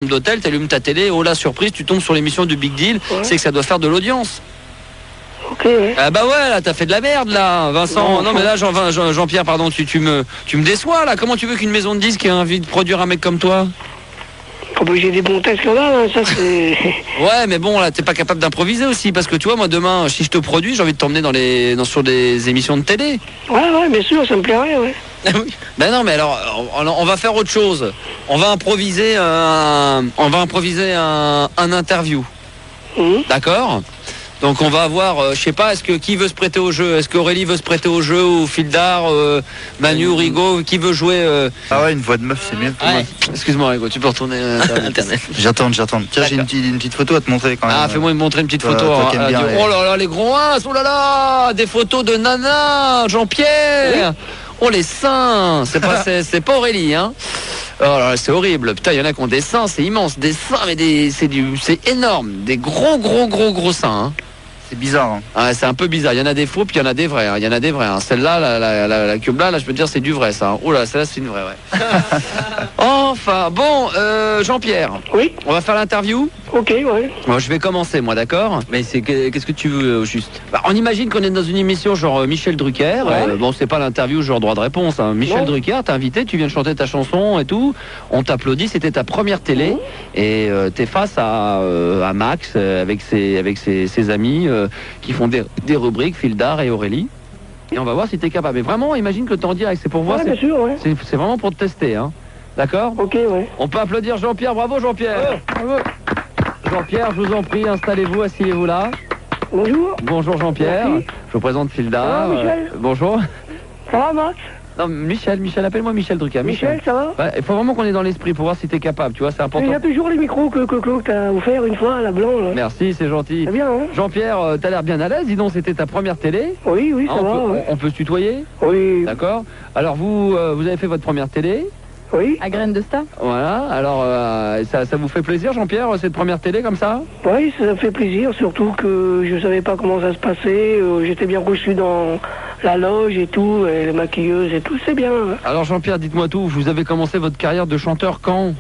d'hôtel, tu allumes ta télé, oh la surprise, tu tombes sur l'émission du Big Deal, c'est que ça doit faire de l'audience. Ok, ouais. Ah bah ouais, là, t'as fait de la merde, là, Vincent. Non, mais là, Jean-Pierre, pardon, tu me déçois, là. Comment tu veux qu'une maison de disques ait envie de produire un mec comme toi? Oh, bah, j'ai des bons textes quand même, hein, ça c'est... Ouais, mais bon, là, t'es pas capable d'improviser aussi, parce que tu vois, moi, demain, si je te produis, j'ai envie de t'emmener sur des émissions de télé. Ouais, bien sûr, ça me plairait, ouais. Ben non, mais alors, on va faire autre chose. On va improviser un interview. D'accord? Donc on va avoir, je sais pas, qui veut se prêter au jeu? Est-ce qu'Aurélie veut se prêter au jeu, ou Fildar, Manu, Rigaud, qui veut jouer Ah ouais, une voix de meuf, c'est mieux. Ouais. Excuse-moi, Rigaud, tu peux retourner Internet. J'attends. Tiens, j'ai une petite photo à te montrer quand même. Ah, fais-moi montrer une petite photo. Toi qui aimes bien Oh là là, les gros as, oh là là, des photos de Nana, Jean-Pierre. Oh les seins, c'est pas Aurélie, hein. Oh là là, c'est horrible. Putain, il y en a qui ont des seins, c'est immense, des seins, mais c'est énorme, des gros seins. Hein. C'est bizarre. Hein. Ah, c'est un peu bizarre. Il y en a des faux, puis il y en a des vrais. Il y en a des vrais. Hein. Celle-là, la cube là, je peux te dire, c'est du vrai, ça. Oh là, celle-là, c'est une vraie, ouais. Enfin, bon, Jean-Pierre. Oui. On va faire l'interview. Ok, ouais. Moi, je vais commencer, moi, d'accord. Mais qu'est-ce que tu veux, juste? On imagine qu'on est dans une émission genre Michel Drucker. Ouais. Bon, c'est pas l'interview genre droit de réponse. Hein. Michel Drucker, t'as invité, tu viens de chanter ta chanson et tout. On t'applaudit, c'était ta première télé. Et t'es face à Max avec ses amis qui font des rubriques, Fildar et Aurélie. Et on va voir si t'es capable. Mais vraiment, imagine que t'es en direct, c'est pour voir. Bien sûr, ouais. C'est vraiment pour te tester, hein. D'accord? Ok, ouais. On peut applaudir Jean-Pierre. Bravo, Jean-Pierre. Bravo. Jean-Pierre, je vous en prie, installez-vous, asseyez-vous là. Bonjour. Bonjour Jean-Pierre. Merci. Je vous présente Fildar. Ça va, Michel? Bonjour. Ça va, Max? Non, Michel, appelle-moi Michel Drucker. Michel, ça va? Ouais, il faut vraiment qu'on est dans l'esprit pour voir si t'es capable, tu vois, c'est important. Il y a toujours les micros que t'as offert une fois à la blanc, là. Merci, c'est gentil. C'est bien, hein? Jean-Pierre, t'as l'air bien à l'aise, dis donc, c'était ta première télé. Oui, ça va, peut, ouais. on peut se tutoyer? Oui. D'accord. Alors vous avez fait votre première télé? Oui. À Graines de Star. Voilà, alors ça vous fait plaisir Jean-Pierre, cette première télé comme ça? Oui, ça me fait plaisir, surtout que je savais pas comment ça se passait, j'étais bien reçu dans la loge et tout, et les maquilleuses et tout, c'est bien. Alors Jean-Pierre, dites-moi tout, vous avez commencé votre carrière de chanteur quand?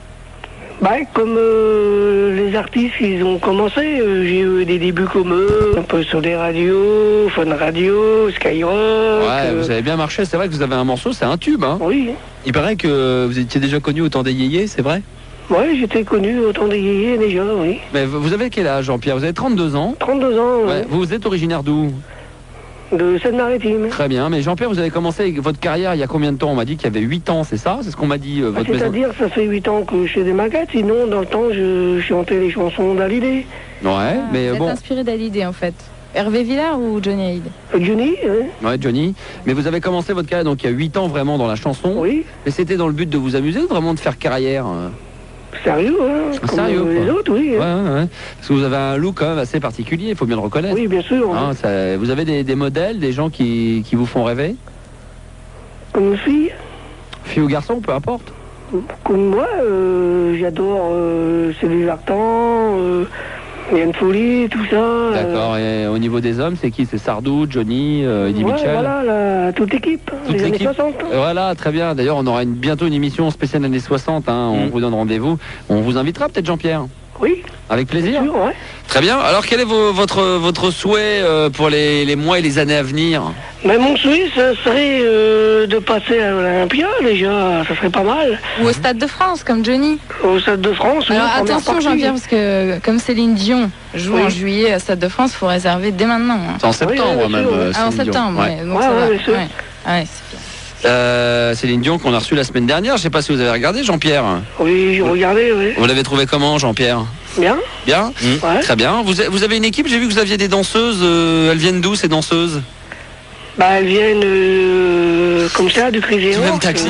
Comme les artistes, ils ont commencé, j'ai eu des débuts comme eux, un peu sur des radios, Fun Radio, Skyrock. Ouais, vous avez bien marché, c'est vrai que vous avez un morceau, c'est un tube, hein? Oui. Il paraît que vous étiez déjà connu au temps des yéyés, c'est vrai? Oui, j'étais connu au temps des yéyés déjà, oui. Mais vous avez quel âge, Jean-Pierre? Vous avez 32 ans? 32 ans, ouais. Vous êtes originaire d'où? De Seine-Maritime. Très bien, mais Jean-Pierre, vous avez commencé votre carrière il y a combien de temps? On m'a dit qu'il y avait 8 ans, c'est ça? C'est ce qu'on m'a dit, votre maison. C'est-à-dire, ça fait 8 ans que je fais des maquettes, sinon, dans le temps, je chantais les chansons d'Hallyday. Ouais, mais vous bon... êtes inspiré d'Hallyday, en fait. Hervé Villard ou Johnny Hallyday? Johnny, oui. Ouais, Johnny. Mais vous avez commencé votre carrière, donc il y a 8 ans vraiment dans la chanson. Oui. Mais c'était dans le but de vous amuser ou vraiment de faire carrière? Sérieux, hein? Sérieux, comme les autres, oui. Ouais. Parce que vous avez un look quand même assez particulier, il faut bien le reconnaître. Oui, bien sûr. Hein, vous avez des modèles, des gens qui vous font rêver? Comme une fille? Fille ou garçon, peu importe. Comme moi, j'adore Sylvie Vartan, Yann Folie, tout ça. D'accord, et au niveau des hommes, c'est qui? C'est Sardou, Johnny, Eddie Mitchell? Voilà, toute l'équipe, les années 60. Voilà, très bien. D'ailleurs, on aura bientôt une émission spéciale années 60, hein, on vous donne rendez-vous. On vous invitera peut-être, Jean-Pierre? Oui. Avec plaisir. Bien sûr, ouais. Très bien. Alors, quel est votre souhait pour les mois et les années à venir? Mais mon souhait, ce serait de passer à l'Olympia, déjà, ça serait pas mal. Ou au Stade de France, comme Johnny. Au Stade de France, oui. Alors attention, Jean-Pierre, parce que comme Céline Dion joue en juillet au Stade de France, il faut réserver dès maintenant. Hein. C'est en septembre, même. En septembre, ouais. Donc ça va. bien sûr. Ouais, c'est bien. Céline Dion qu'on a reçue la semaine dernière. Je sais pas si vous avez regardé, Jean-Pierre. Oui, j'ai regardé, oui. Vous l'avez trouvé comment, Jean-Pierre? Bien. Bien. Ouais. Très bien. Vous avez une équipe, j'ai vu que vous aviez des danseuses. Elles viennent d'où, ces danseuses? Elles viennent comme ça, du Créséon. Du même taxi.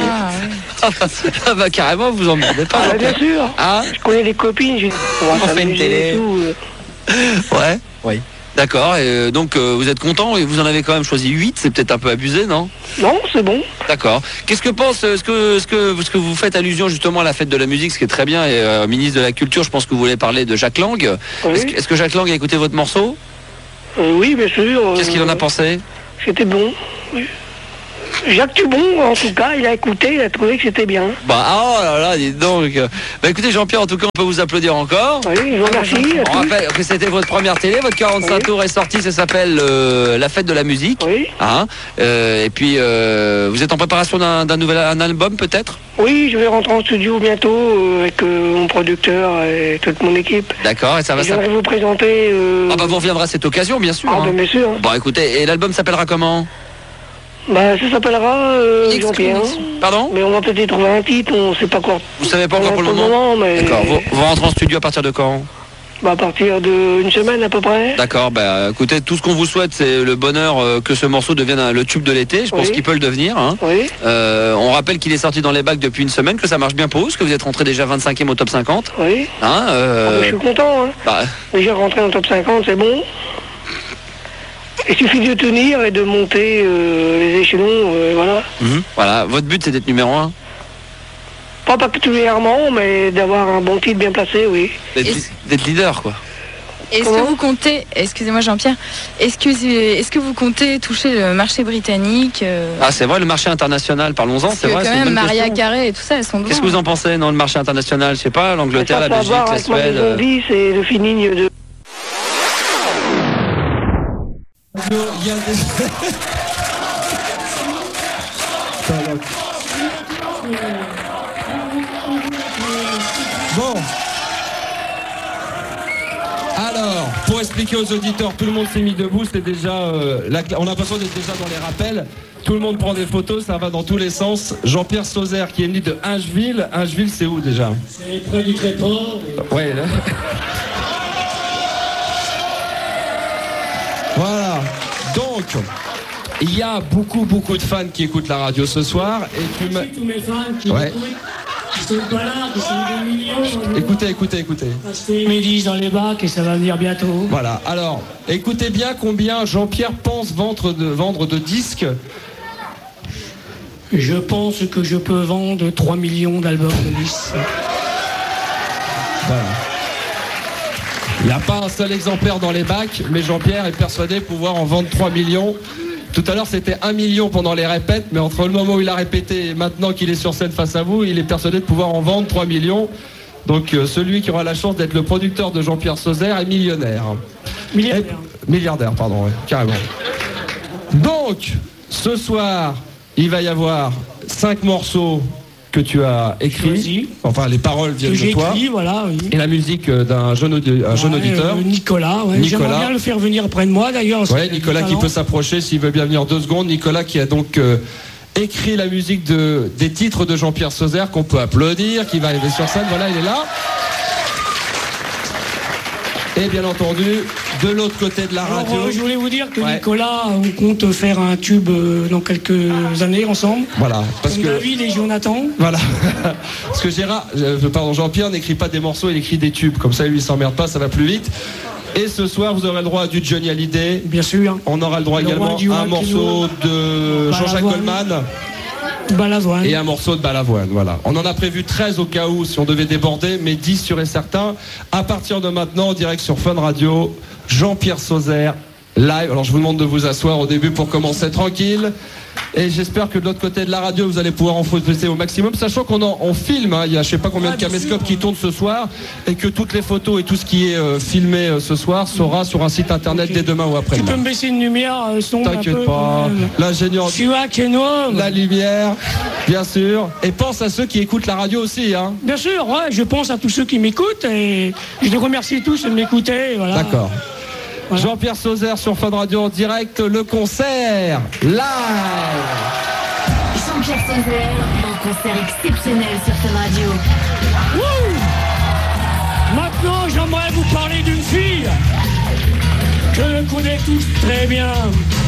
Ah bah carrément, vous en demandez pas. Bien sûr. Ah, je connais des copines. on fait une télé. Ouais. Oui. D'accord, et donc vous êtes content et vous en avez quand même choisi 8, c'est peut-être un peu abusé, non? Non, c'est bon. D'accord. Qu'est-ce que pense, est-ce que vous faites allusion justement à la fête de la musique, ce qui est très bien, et ministre de la Culture, je pense que vous voulez parler de Jacques Lang. Oui. Est-ce que Jacques Lang a écouté votre morceau? Oui, bien sûr. Qu'est-ce qu'il en a pensé? C'était bon. Oui. Jacques Tubon, en tout cas, il a écouté, il a trouvé que c'était bien. Bah, oh là là, dites donc. Bah écoutez Jean-Pierre, en tout cas, on peut vous applaudir encore. Oui, je vous remercie. On rappelle que c'était votre première télé, votre 45 tours est sorti, ça s'appelle La Fête de la Musique. Oui. Hein, et puis, vous êtes en préparation d'un nouvel album peut-être? Oui, je vais rentrer en studio bientôt avec mon producteur et toute mon équipe. D'accord, et ça va j'aimerais vous présenter... Ah bah vous reviendrez à cette occasion, bien sûr. Ah hein. bah bien sûr. Bon écoutez, et l'album s'appellera comment? Bah ça s'appellera Jean-Pierre. Pardon? Mais on va peut-être y trouver un titre, on sait pas quoi. Vous savez pas encore pour le moment? Mais... D'accord, vous rentrez en studio à partir de quand? Bah à partir d'une semaine à peu près. D'accord, bah écoutez, tout ce qu'on vous souhaite, c'est le bonheur que ce morceau devienne le tube de l'été. Je pense qu'il peut le devenir. Hein. Oui. On rappelle qu'il est sorti dans les bacs depuis une semaine, que ça marche bien pour vous, que vous êtes rentré déjà 25e au top 50. Oui. Hein, je suis content. Hein. Bah... Déjà rentré en top 50, c'est bon. Il suffit de tenir et de monter les échelons, voilà. Voilà, votre but c'est d'être numéro 1? Pas particulièrement, mais d'avoir un bon titre bien placé, oui. D'être leader, quoi. Est-ce que vous comptez, excusez-moi Jean-Pierre, est-ce que vous comptez toucher le marché britannique Ah c'est vrai, le marché international, parlons-en, c'est vrai. Quand c'est même, Maria question. Carré et tout ça, elles sont devant. Qu'est-ce que vous en pensez dans le marché international? Je sais pas, l'Angleterre, la Belgique, la Suède. C'est le finigne de... Il y a des... Bon. Alors, pour expliquer aux auditeurs, tout le monde s'est mis debout, c'est déjà... on a l'impression d'être déjà dans les rappels. Tout le monde prend des photos, ça va dans tous les sens. Jean-Pierre Sauzère, qui est venu de Ingeville. Ingeville, c'est où déjà? C'est près du Tréport. Ouais, là. Voilà. Donc, il y a beaucoup de fans qui écoutent la radio ce soir. Et tous mes fans qui sont pas là, qui sont des millions. Écoutez. Ils me disent dans les bacs et ça va venir bientôt. Voilà. Alors, écoutez bien combien Jean-Pierre pense vendre de disques. Je pense que je peux vendre 3 millions d'albums de disques. Voilà. Il n'y a pas un seul exemplaire dans les bacs, mais Jean-Pierre est persuadé pouvoir en vendre 3 millions. Tout à l'heure, c'était 1 million pendant les répètes, mais entre le moment où il a répété et maintenant qu'il est sur scène face à vous, il est persuadé de pouvoir en vendre 3 millions. Donc, celui qui aura la chance d'être le producteur de Jean-Pierre Sauzère est millionnaire. Milliardaire, pardon, ouais, carrément. Donc, ce soir, il va y avoir 5 morceaux que tu as écrit, enfin les paroles viennent de toi, écrit, voilà, oui. Et la musique d'un jeune auditeur. Nicolas, j'aimerais bien le faire venir près de moi d'ailleurs. Ouais, Nicolas qui peut s'approcher s'il veut bien venir 2 secondes. Nicolas qui a donc écrit la musique des titres de Jean-Pierre Sauzère qu'on peut applaudir, qui va arriver sur scène, voilà, il est là. Et bien entendu, de l'autre côté de la radio... je voulais vous dire que Nicolas, on compte faire un tube dans quelques années ensemble. Voilà. Parce que David et Jonathan. Voilà. Parce que Jean-Pierre n'écrit pas des morceaux, il écrit des tubes. Comme ça, lui, il s'emmerde pas, ça va plus vite. Et ce soir, vous aurez le droit à du Johnny Hallyday. Bien sûr. On aura le droit également à un morceau de Jean-Jacques Goldman. Balavoine. Et un morceau de Balavoine, voilà. On en a prévu 13 au cas où si on devait déborder, mais 10 sûr et certain. À partir de maintenant, en direct sur Fun Radio, Jean-Pierre Sauzère, live. Alors je vous demande de vous asseoir au début pour commencer tranquille. Et j'espère que de l'autre côté de la radio, vous allez pouvoir en focaliser au maximum, sachant qu'on filme, hein. Il y a je sais pas combien de caméscopes qui tournent ce soir, et que toutes les photos et tout ce qui est filmé ce soir sera sur un site internet dès demain ou après-demain. Tu peux me baisser une lumière, son T'inquiète pas, l'ingénieur, la lumière, bien sûr. Et pense à ceux qui écoutent la radio aussi, hein. Bien sûr, ouais, je pense à tous ceux qui m'écoutent et je les remercie tous de m'écouter. Voilà. D'accord. Voilà. Jean-Pierre Sauzère sur Fun Radio en direct, le concert live. Jean-Pierre Sauzère en concert exceptionnel sur Fun Radio. Wouh! Maintenant, j'aimerais vous parler d'une fille que je connais tous très bien.